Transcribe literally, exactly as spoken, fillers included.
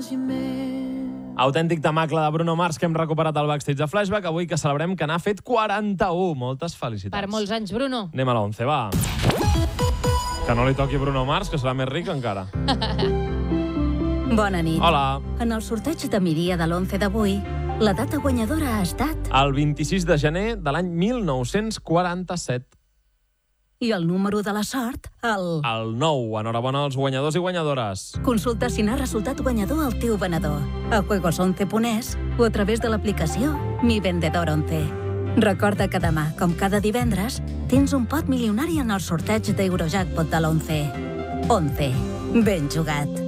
Autèntic temacle de Bruno Mars que hem recuperat al backstage de Flashback, avui que celebrem que n'ha fet quaranta-u. Moltes felicitats. Per molts anys, Bruno. Anem a l'onze, va. Que no li toqui Bruno Mars, que serà més ric encara. Bona nit. Hola. En el sorteig de migdia de l'onze d'avui, la data guanyadora ha estat... El vint-i-sis de gener de l'any mil nou-cents quaranta-set. I el número de la sort, el... El nou. Enhorabona als guanyadors i guanyadores. Consulta si n'ha resultat guanyador el teu venedor a juegos once punt es o a través de l'aplicació Mi Vendedor once. Recorda que demà, com cada divendres, tens un pot milionari en el sorteig d'Eurojackpot de l'onze. once. Ben jugat.